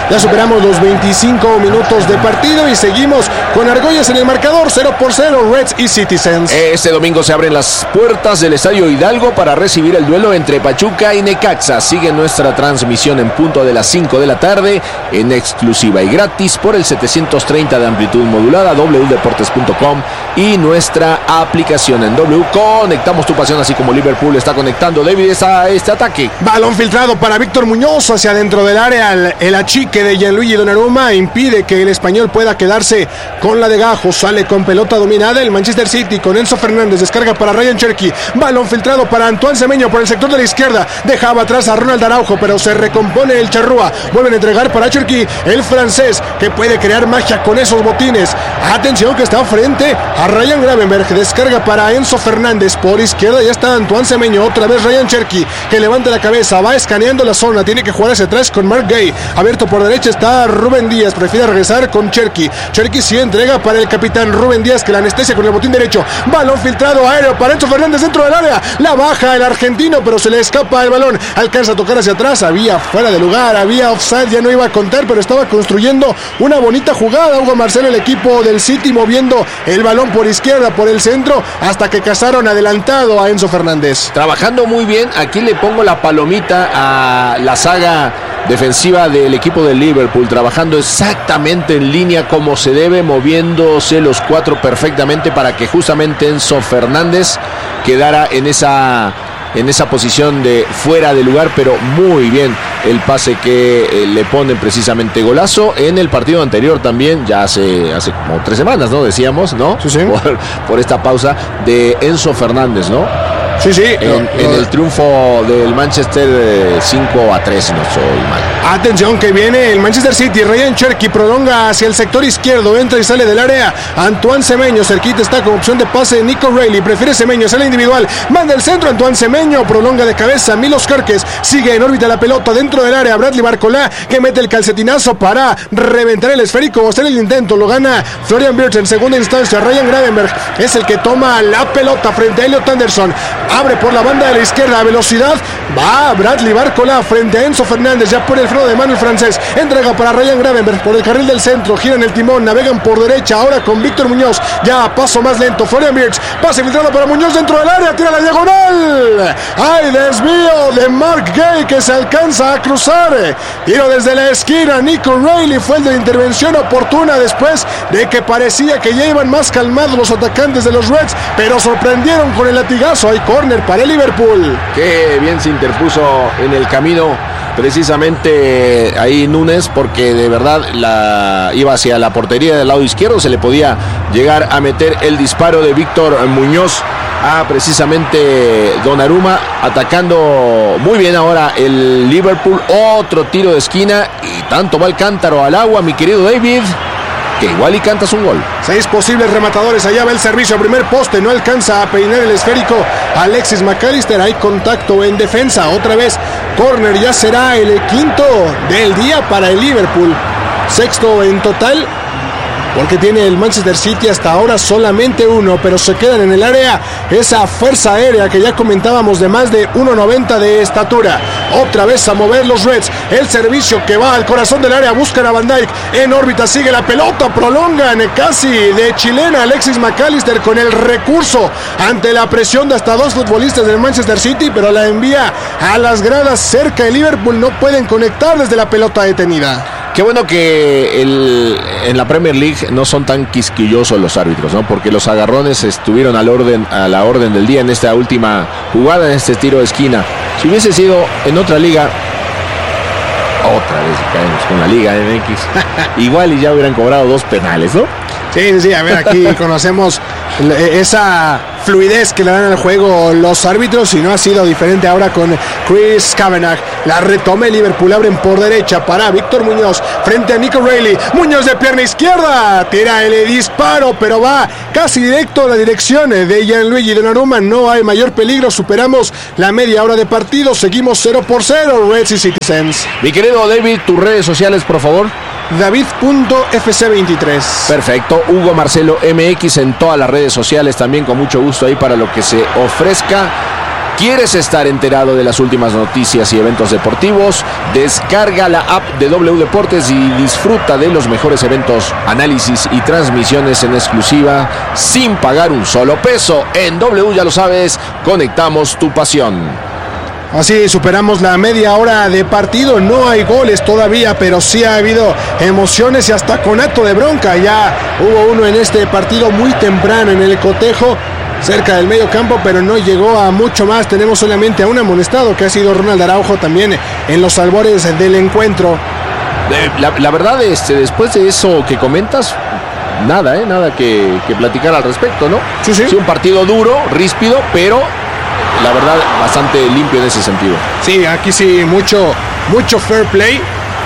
Ya superamos los 25 minutos de partido y seguimos con argollas en el marcador, 0-0, Reds y Citizens.
Este domingo se abren las puertas del Estadio Hidalgo para recibir el duelo entre Pachuca y Necaxa. Sigue nuestra transmisión en punto de las 5 de la tarde en exclusiva y gratis por el 730 de amplitud modulada, wdeportes.com y nuestra aplicación en W. Conectamos tu pasión, así como Liverpool está conectando, David, a este ataque.
Balón filtrado para Víctor Muñoz hacia adentro del área. El achique de Gianluigi Donnarumma impide que el español pueda quedarse con la de Gajo. Sale con pelota dominada el Manchester City con Enzo Fernández. Descarga para Ryan Cherky. Balón filtrado para Antoine Semenyo por el sector de la izquierda. Dejaba atrás a Ronald Araujo, pero se recompone el charrúa. Vuelven a entregar para Cherky, el francés, que puede crear magia con esos botines. Atención que está frente a Ryan Gravenberch. Descarga para Enzo Fernández por izquierda. Ya está Antoine Semenyo. Otra vez Ryan Cherky, que levanta la cabeza, va escaneando la zona. Tiene que jugar hacia atrás con Mark Gay. Abierto por derecha está Rubén Díaz. Prefiere regresar con Cherky. Cherky sí entrega para el capitán Rubén Díaz, que la anestesia con el botín derecho. Balón filtrado aéreo para Enzo Fernández dentro del área. La baja el argentino, pero se le escapa el balón. Alcanza a tocar hacia atrás. Había fuera de lugar, había offside. Ya no iba a contar, pero estaba construyendo una bonita jugada. Hugo Marcelo, el equipo del City, moviendo el balón por izquierda, por el centro, hasta que cazaron adelantado a Enzo Fernández.
Trabajando muy bien. Aquí le pongo la palomita a la saga defensiva del equipo de Liverpool, trabajando exactamente en línea como se debe, moviéndose los cuatro perfectamente para que justamente Enzo Fernández quedara en esa posición de fuera de lugar, pero muy bien el pase que le ponen precisamente. Golazo en el partido anterior también, ya hace como 3 semanas, ¿no? Decíamos, ¿no?
Sí.
Por esta pausa de Enzo Fernández, ¿no?
Sí.
En el triunfo del Manchester 5-3, no soy mal.
Atención que viene el Manchester City. Ryan Cherky prolonga hacia el sector izquierdo, entra y sale del área Antoine Semenyo. Cerquita está con opción de pase Nico Reilly. Prefiere Semenyo, sale individual, manda el centro Antoine Semenyo, prolonga de cabeza Milos Kerkez. Sigue en órbita la pelota dentro del área. Bradley Barcola, que mete el calcetinazo para reventar el esférico. Hacer el intento, lo gana Florian Wirtz en segunda instancia. Ryan Gravenberch es el que toma la pelota frente a Elliot Anderson. Abre por la banda de la izquierda a velocidad. Va Bradley Barcola frente a Enzo Fernández. Ya pone el freno de mano el francés. Entrega para Ryan Gravenberch por el carril del centro. Giran el timón. Navegan por derecha. Ahora con Víctor Muñoz. Ya a paso más lento. Florian Wirtz. Pase filtrado para Muñoz dentro del área. Tira la diagonal. ¡Ay, desvío de Mark Gay, que se alcanza a cruzar! Tiro desde la esquina. Nico Reilly fue el de la intervención oportuna después de que parecía que ya iban más calmados los atacantes de los Reds, pero sorprendieron con el latigazo. Hay córner para el Liverpool.
Qué bien se interpuso en el camino precisamente ahí Núñez, porque de verdad iba hacia la portería del lado izquierdo. Se le podía llegar a meter el disparo de Víctor Muñoz a precisamente Donnarumma, atacando muy bien ahora el Liverpool. Otro tiro de esquina y tanto va el cántaro al agua, mi querido David, que igual y cantas un gol.
6 posibles rematadores. Allá va el servicio a primer poste. No alcanza a peinar el esférico Alexis McAllister. Hay contacto en defensa. Otra vez córner. Ya será el quinto del día para el Liverpool. 6º en total, porque tiene el Manchester City hasta ahora solamente 1, pero se quedan en el área esa fuerza aérea que ya comentábamos de más de 1.90 de estatura. Otra vez a mover los Reds. El servicio que va al corazón del área, buscan a Van Dijk en órbita, sigue la pelota, prolongan casi de chilena Alexis McAllister con el recurso ante la presión de hasta 2 futbolistas del Manchester City, pero la envía a las gradas cerca de Liverpool. No pueden conectar desde la pelota detenida.
Qué bueno que en la Premier League no son tan quisquillosos los árbitros, ¿no? Porque los agarrones estuvieron a la orden del día en esta última jugada, en este tiro de esquina. Si hubiese sido en otra liga, otra vez caemos con la Liga MX, igual y ya hubieran cobrado 2 penales, ¿no?
Sí, a ver, aquí conocemos esa fluidez que le dan al juego los árbitros, y no ha sido diferente ahora con Chris Kavanagh. La retoma el Liverpool, abren por derecha para Víctor Muñoz frente a Nico Reilly. Muñoz de pierna izquierda, tira el disparo, pero va casi directo a la dirección de Gianluigi Donnarumma. No hay mayor peligro, superamos la media hora de partido, seguimos 0-0, Reds y Citizens.
Mi querido David, tus redes sociales, por favor.
David.fc23.
Perfecto. Hugo Marcelo MX en todas las redes sociales también, con mucho gusto ahí para lo que se ofrezca. ¿Quieres estar enterado de las últimas noticias y eventos deportivos? Descarga la app de W Deportes y disfruta de los mejores eventos, análisis y transmisiones en exclusiva sin pagar un solo peso. En W, ya lo sabes, conectamos tu pasión.
Así superamos la media hora de partido, no hay goles todavía, pero sí ha habido emociones y hasta conato de bronca. Ya hubo uno en este partido muy temprano en el cotejo, cerca del medio campo, pero no llegó a mucho más. Tenemos solamente a un amonestado, que ha sido Ronald Araujo, también en los albores del encuentro.
La verdad, después de eso que comentas, nada que platicar al respecto, ¿no?
Sí.
Sí, un partido duro, ríspido, pero la verdad bastante limpio en ese sentido.
Sí, aquí sí, mucho fair play,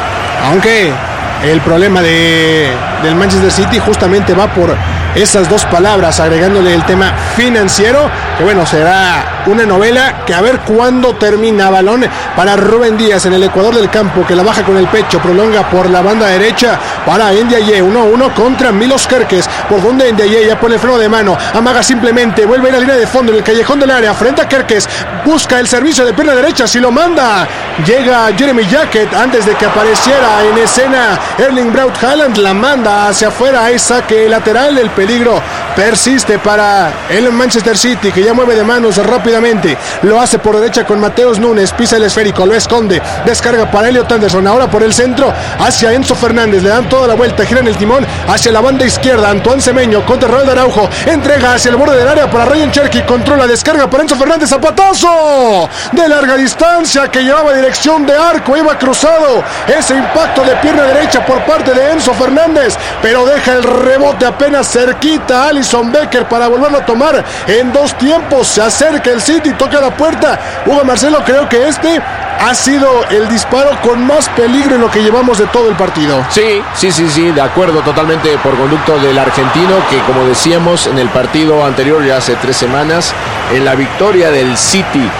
aunque el problema del Manchester City justamente va por esas dos palabras, agregándole el tema financiero, que bueno, será una novela que a ver cuándo termina. Balón para Rubén Díaz en el ecuador del campo, que la baja con el pecho, prolonga por la banda derecha para Ndiaye, 1-1 contra Milos Kerkez, por donde Ndiaye ya pone el freno de mano, amaga simplemente, vuelve a ir a la línea de fondo en el callejón del área, frente a Kerkez, busca el servicio de pierna derecha, si lo manda, llega Jeremy Jacket, antes de que apareciera en escena Erling Braut Haaland, la manda hacia afuera, hay saque lateral, el peligro persiste para el Manchester City, que ya mueve de manos rápidamente, lo hace por derecha con Mateus Nunes, pisa el esférico, lo esconde, descarga para Elliot Anderson, ahora por el centro hacia Enzo Fernández, le dan toda la vuelta, giran el timón hacia la banda izquierda, Antoine Semeño contra Ronald Araujo, entrega hacia el borde del área para Ryan Cherki, controla, descarga para Enzo Fernández, zapatazo de larga distancia que llevaba dirección de arco, iba cruzado, ese impacto de pierna derecha por parte de Enzo Fernández, pero deja el rebote apenas cerquita a Alisson Becker para volverlo a tomar en dos tiempos. Se acerca el City, toca la puerta. Hugo Marcelo, creo que ha sido el disparo con más peligro en lo que llevamos de todo el partido. Sí,
de acuerdo totalmente, por conducto del argentino, que como decíamos en el partido anterior, ya hace 3 semanas, en la victoria del City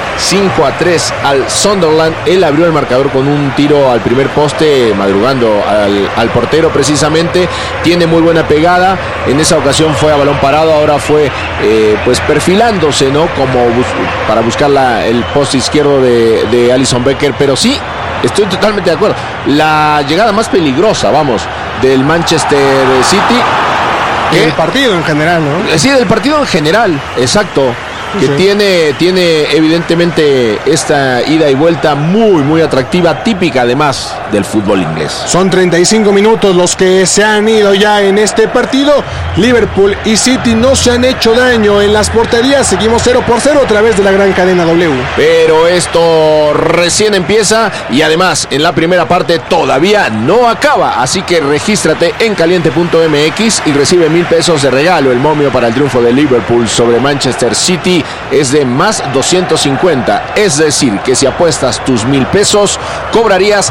5-3 al Sunderland, él abrió el marcador con un tiro al primer poste, madrugando al portero precisamente. Tiene muy buena pegada, en esa ocasión fue a balón parado, ahora fue pues perfilándose, ¿no? Como para buscar el poste izquierdo de Alisson Becker, pero sí, estoy totalmente de acuerdo. La llegada más peligrosa, del Manchester City.
Del partido en general, ¿no?
Sí, del partido en general, exacto. Que sí. tiene evidentemente esta ida y vuelta muy atractiva, típica además del fútbol inglés.
Son 35 minutos los que se han ido ya en este partido. Liverpool y City no se han hecho daño en las porterías. Seguimos 0-0 a través de la gran cadena W.
Pero esto recién empieza y además en la primera parte todavía no acaba. Así que regístrate en caliente.mx y recibe 1,000 pesos de regalo. El momio para el triunfo de Liverpool sobre Manchester City es de más 250, es decir, que si apuestas tus 1,000 pesos, cobrarías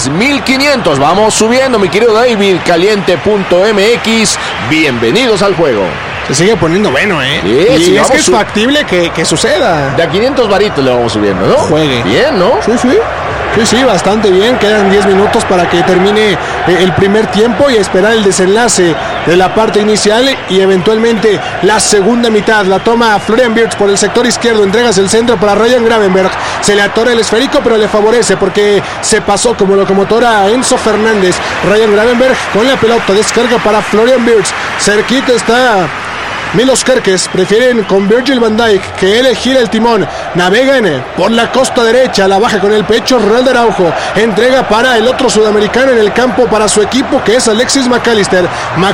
3,500. Vamos subiendo, mi querido David, caliente.mx, bienvenidos al juego.
Se sigue poniendo bueno,
Sí,
y es que es factible que suceda.
De a 500 varitos le vamos subiendo, ¿no?
Juegue.
Bien, ¿no?
Sí, bastante bien. Quedan 10 minutos para que termine el primer tiempo y esperar el desenlace de la parte inicial y eventualmente la segunda mitad. La toma Florian Wirtz por el sector izquierdo, entregas el centro para Ryan Gravenberch. Se le atora el esférico, pero le favorece porque se pasó como locomotora a Enzo Fernández. Ryan Gravenberch con la pelota, descarga para Florian Wirtz. Cerquita está Milos Kerkez, prefieren con Virgil van Dijk, que él gira el timón, navegan por la costa derecha, la baja con el pecho Ronald Araujo, entrega para el otro sudamericano en el campo para su equipo, que es Alexis McAllister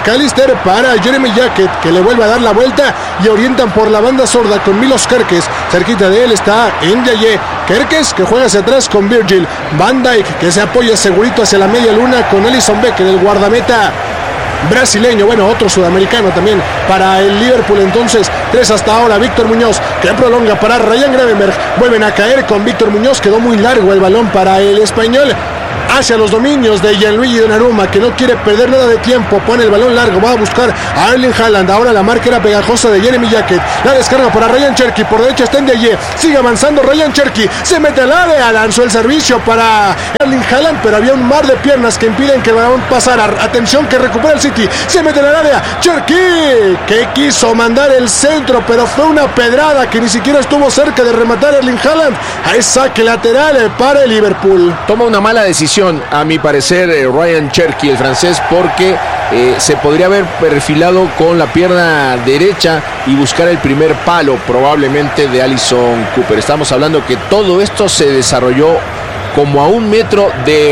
para Jeremy Jacket, que le vuelve a dar la vuelta y orientan por la banda sorda con Milos Kerkez. Cerquita de él está Ndiaye, Kerkez, que juega hacia atrás con Virgil van Dijk, que se apoya segurito hacia la media luna con Alisson Becker, el guardameta brasileño, otro sudamericano también para el Liverpool. Entonces 3 hasta ahora. Víctor Muñoz, que prolonga para Ryan Gravenberch, vuelven a caer con Víctor Muñoz, quedó muy largo el balón para el español. hacia los dominios de Gianluigi Donnarumma, que no quiere perder nada de tiempo, pone el balón largo, va a buscar a Erling Haaland. Ahora la marca era pegajosa de Jeremy Jacket, la descarga para Ryan Cherki, por derecha está Ndiaye, sigue avanzando Ryan Cherki, se mete al área, lanzó el servicio para Erling Haaland, pero había un mar de piernas que impiden que el balón pasara. Atención, que recupera el City, se mete en el área, Cherki, que quiso mandar el centro, pero fue una pedrada que ni siquiera estuvo cerca de rematar Erling Haaland. Hay saque lateral para el Liverpool.
Toma una mala decisión, a mi parecer, Ryan Cherki, el francés, porque se podría haber perfilado con la pierna derecha y buscar el primer palo, probablemente de Alisson Cooper. Estamos hablando que todo esto se desarrolló como a 1 metro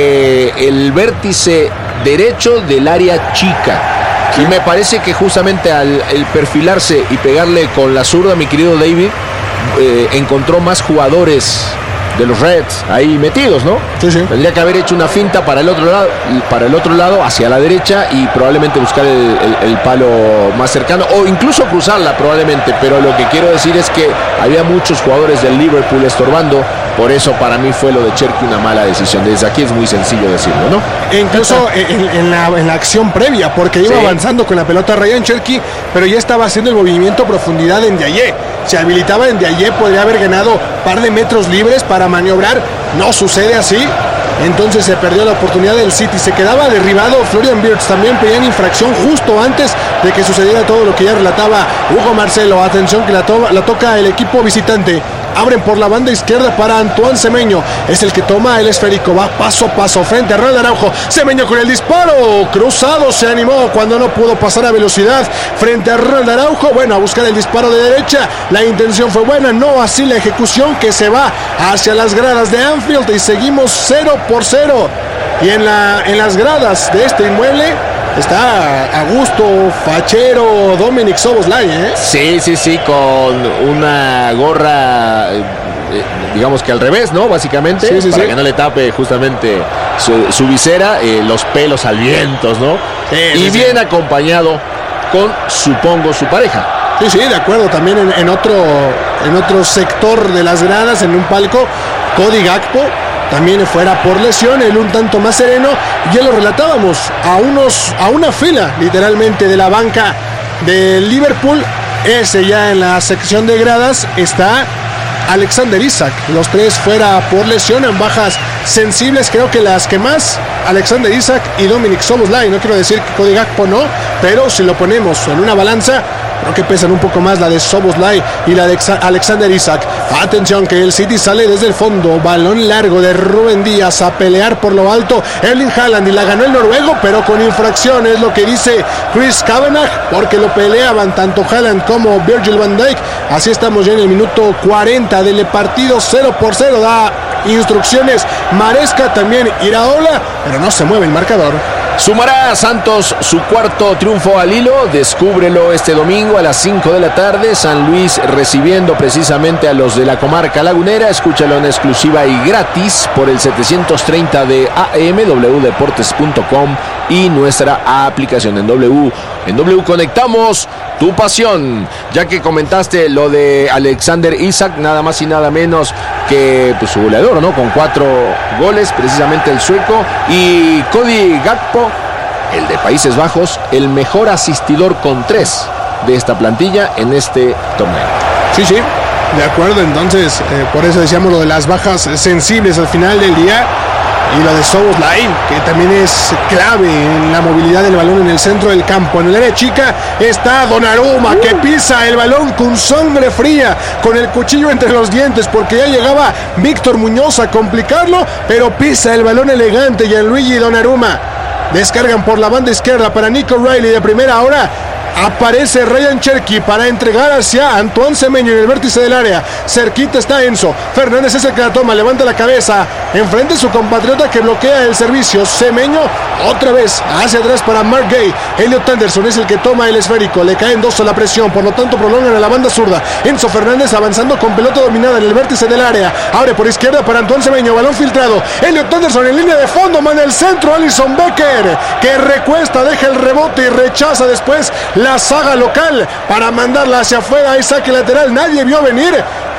del vértice derecho del área chica. Y me parece que justamente al perfilarse y pegarle con la zurda, mi querido David, encontró más jugadores de los Reds ahí metidos, ¿no?
Sí.
Tendría que haber hecho una finta para el otro lado, hacia la derecha, y probablemente buscar el palo más cercano, o incluso cruzarla probablemente, pero lo que quiero decir es que había muchos jugadores del Liverpool estorbando. Por eso para mí fue lo de Cherki una mala decisión. Desde aquí es muy sencillo decirlo, ¿no?
E incluso en la acción previa, porque iba avanzando con la pelota Ryan Cherki, pero ya estaba haciendo el movimiento a profundidad de Ndiaye. Se habilitaba Ndiaye, podría haber ganado un par de metros libres para maniobrar. No sucede así. Entonces se perdió la oportunidad del City. Se quedaba derribado Florian Wirtz. También pedían infracción justo antes de que sucediera todo lo que ya relataba Hugo Marcelo. Atención que la toca el equipo visitante. Abren por la banda izquierda para Antoine Semenyo. Es el que toma el esférico. Va paso a paso frente a Ronald Araujo. Semenyo con el disparo. Cruzado, se animó cuando no pudo pasar a velocidad frente a Ronald Araujo. Bueno, a buscar el disparo de derecha. La intención fue buena, no así la ejecución, que se va hacia las gradas de Anfield. Y seguimos 0-0. Y en las gradas de este inmueble está a gusto, fachero Dominic Szoboszlai, ¿eh?
Sí, con una gorra, digamos que al revés, ¿no? Básicamente, para que no le tape justamente su visera, los pelos al viento, ¿no? Y bien acompañado con, supongo, su pareja.
Sí, de acuerdo. También en otro sector de las gradas, en un palco, Cody Gakpo también fuera por lesión, él un tanto más sereno. Ya lo relatábamos, a una fila literalmente de la banca del Liverpool. Ese ya en la sección de gradas está Alexander Isak. Los tres fuera por lesión, en bajas sensibles, creo que las que más, Alexander Isak y Dominic Szoboszlai. No quiero decir que Cody Gakpo no, pero si lo ponemos en una balanza, creo que pesan un poco más la de Szoboszlai y la de Alexander Isak. Atención que el City sale desde el fondo, balón largo de Rúben Díaz a pelear por lo alto Erling Haaland, y la ganó el noruego, pero con infracción, es lo que dice Chris Kavanagh, porque lo peleaban tanto Haaland como Virgil van Dijk. Así estamos ya en el minuto 40 del partido, 0-0, da instrucciones Maresca, también Iraola, pero no se mueve el marcador.
Sumará Santos su cuarto triunfo al hilo. Descúbrelo este domingo a las 5 de la tarde. San Luis recibiendo precisamente a los de la comarca lagunera. Escúchalo en exclusiva y gratis por el 730 de AM, wdeportes.com, y nuestra aplicación en W. En W conectamos tu pasión. Ya que comentaste lo de Alexander Isak, nada más y nada menos que pues, su goleador, ¿no? Con 4 goles, precisamente el sueco. Y Cody Gakpo, el de Países Bajos, el mejor asistidor con 3 de esta plantilla en este torneo.
Sí, de acuerdo. Entonces, por eso decíamos lo de las bajas sensibles al final del día. Y lo de Szoboszlai, que también es clave en la movilidad del balón en el centro del campo. En el área chica está Donnarumma, que pisa el balón con sangre fría, con el cuchillo entre los dientes, porque ya llegaba Víctor Muñoz a complicarlo, pero pisa el balón elegante Gianluigi Donnarumma. Descargan por la banda izquierda para Nico Riley de primera hora. Aparece Ryan Cherki para entregar hacia Antoine Semenyo en el vértice del área. Cerquita está Enzo Fernández, es el que la toma, levanta la cabeza enfrente de su compatriota que bloquea el servicio. Semenyo otra vez hacia atrás para Mark Gay. Elliot Anderson es el que toma el esférico, le caen 2 a la presión, por lo tanto prolongan a la banda zurda. Enzo Fernández avanzando con pelota dominada en el vértice del área, abre por izquierda para Antoine Semenyo, balón filtrado. Elliot Anderson en línea de fondo, manda el centro. Alisson Becker, que recuesta, deja el rebote y rechaza después la saga local para mandarla hacia afuera. Hay saque lateral, nadie vio venir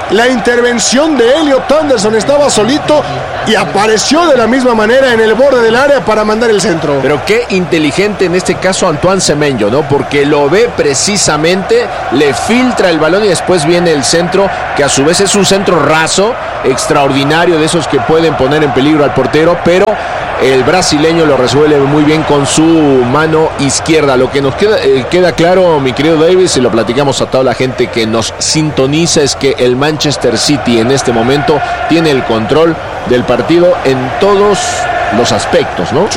la intervención de Elliot Anderson, estaba solito y apareció de la misma manera en el borde del área para mandar el centro.
Pero qué inteligente en este caso Antoine Semenyo, ¿no? Porque lo ve precisamente, le filtra el balón y después viene el centro, que a su vez es un centro raso, extraordinario, de esos que pueden poner en peligro al portero, pero el brasileño lo resuelve muy bien con su mano izquierda. Lo que nos queda claro, mi querido Davis, y lo platicamos a toda la gente que nos sintoniza, es que el Manchester City en este momento tiene el control del partido en todos los aspectos, ¿no?